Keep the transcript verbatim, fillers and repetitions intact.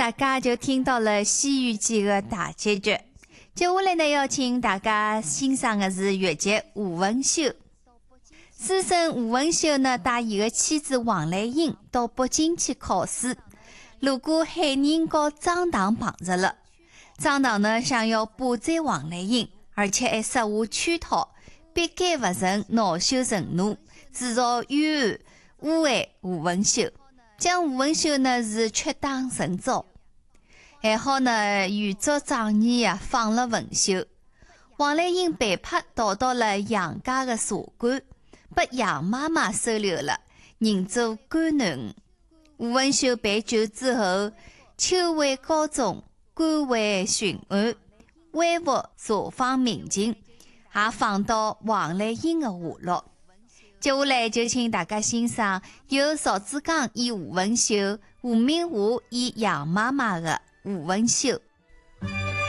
大家就听到了《西游记》的大结局。接下来呢，要请大家欣赏的是越剧吴文秀。书生吴文秀呢，带伊的妻子王兰英到北京去考试。路过海宁和张唐碰着了，张唐呢想要霸占王兰英，而且还设下圈套，逼改不成，恼羞成怒，制造冤案，诬陷吴文秀，将吴文秀呢是缺打成招，还好呢原作仗义啊放了文秀。王兰英被迫逃到了杨家的茶馆，被杨妈妈收留了，认做干囡。吴文秀被救之后，秋回高中，官回巡按，恢复茶坊民情，也放到王兰英的下落。接下来就请大家欣赏由邵志刚演吴文秀、吴敏华演杨妈妈的吴文秀。